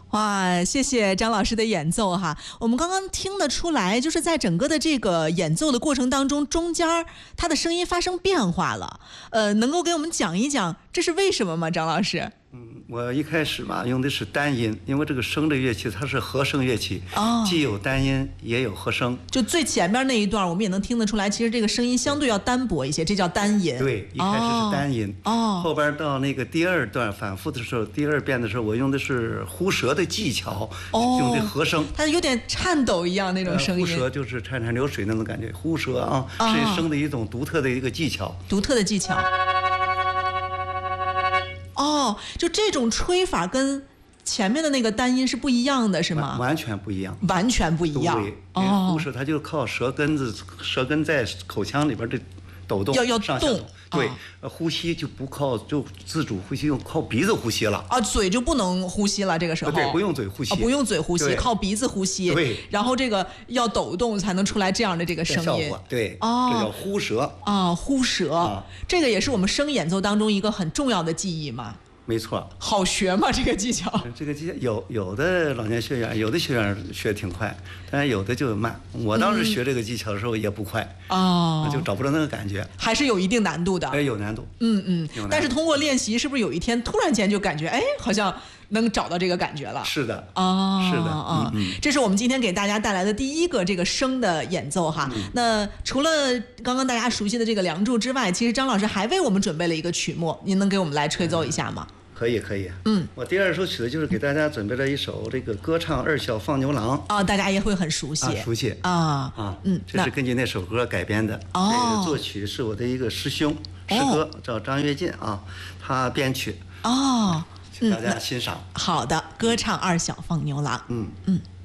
哇，谢谢张老师的演奏哈。我们刚刚听得出来，就是在整个的这个演奏的过程当中，中间他的声音发生变化了。能够给我们讲一讲这是为什么吗，张老师？ 我一开始嘛用的是单音，因为这个笙的乐器它是和声乐器，既有单音也有和声。 就最前面那一段，我们也能听得出来，其实这个声音相对要单薄一些，这叫单音。 对，一开始是单音，后边到那个第二段反复的时候，第二遍的时候，我用的是呼舌的技巧，用的和声， 它有点颤抖一样那种声音。 呼舌就是潺潺流水那种感觉，呼舌是笙的一种独特的一个技巧。 独特的技巧。就这种吹法跟前面的那个单音是不一样的，是吗？ 完全不一样， 完全不一样。 对，呼舌它就靠舌根在口腔里边的抖动， 要动。 对，呼吸就不靠就自主呼吸，用靠鼻子呼吸了。 嘴就不能呼吸了，这个时候。 对，不用嘴呼吸。 不用嘴呼吸，靠鼻子呼吸。 对。 然后这个要抖动才能出来这样的这个声音。 对。这叫呼舌。 呼舌。这个也是我们笙演奏当中一个很重要的技艺嘛。 没错， 好学吗？这个技巧？ 这个技巧有的老年学员，有的学员学挺快，但是有的就慢。我当时学这个技巧的时候也不快就找不着那个感觉， 还是有一定难度的。 有难度。 但是通过练习，是不是有一天突然间就感觉，好像能找到这个感觉了？ 是的， 是的， 这是我们今天给大家带来的第一个这个笙的演奏哈。那除了刚刚大家熟悉的这个《梁祝》之外，其实张老师还为我们准备了一个曲目，您能给我们来吹奏一下吗？ 可以。我第二首曲子就是给大家准备了一首这个歌唱二小放牛郎大家也会很熟悉这是根据那首歌改编的。这个作曲是我的一个师兄师哥叫张跃进他编曲请大家欣赏。 好的，歌唱二小放牛郎。